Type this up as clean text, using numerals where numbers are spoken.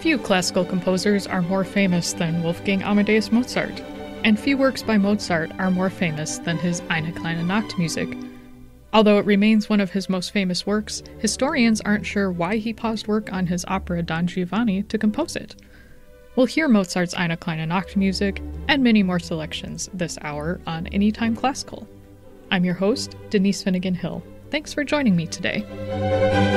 Few classical composers are more famous than Wolfgang Amadeus Mozart, and few works by Mozart are more famous than his Eine kleine Nachtmusik. Although it remains one of his most famous works, historians aren't sure why he paused work on his opera Don Giovanni to compose it. We'll hear Mozart's Eine kleine Nachtmusik and many more selections this hour on Anytime Classical. I'm your host, Denise Finnegan Hill. Thanks for joining me today.